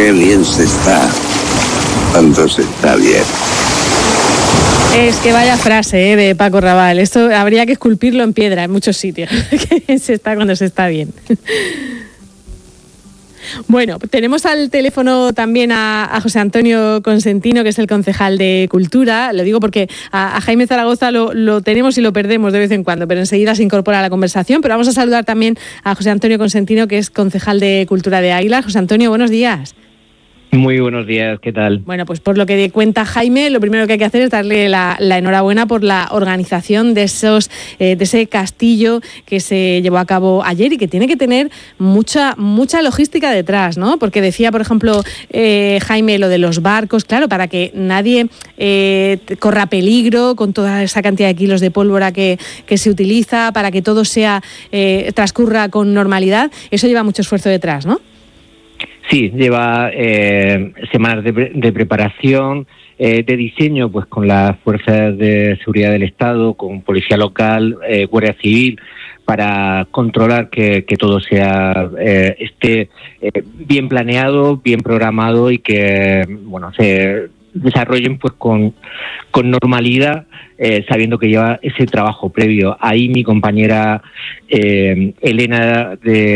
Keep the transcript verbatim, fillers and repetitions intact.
Qué bien se está cuando se está bien. Es que vaya frase ¿eh? de Paco Rabanne. Esto habría que esculpirlo en piedra en muchos sitios. Qué bien se está cuando se está bien. Bueno, tenemos al teléfono también a, a José Antonio Consentino, que es el concejal de Cultura. Lo digo porque a, a Jaime Zaragoza lo, lo tenemos y lo perdemos de vez en cuando, pero enseguida se incorpora a la conversación. Pero vamos a saludar también a José Antonio Consentino, que es concejal de Cultura de Águilas. José Antonio, buenos días. Muy buenos días, ¿qué tal? Bueno, pues por lo que cuenta Jaime, lo primero que hay que hacer es darle la, la enhorabuena por la organización de esos eh, de ese castillo que se llevó a cabo ayer y que tiene que tener mucha mucha logística detrás, ¿no? Porque decía, por ejemplo, eh, Jaime, lo de los barcos, claro, para que nadie eh, corra peligro con toda esa cantidad de kilos de pólvora que, que se utiliza, para que todo sea eh, transcurra con normalidad, eso lleva mucho esfuerzo detrás, ¿no? Sí, lleva eh, semanas de, de preparación, eh, de diseño, pues con las fuerzas de seguridad del Estado, con policía local, eh, Guardia Civil, para controlar que, que todo sea eh, esté eh, bien planeado, bien programado y que bueno se desarrollen pues con, con normalidad, eh, sabiendo que lleva ese trabajo previo. Ahí mi compañera eh, Elena de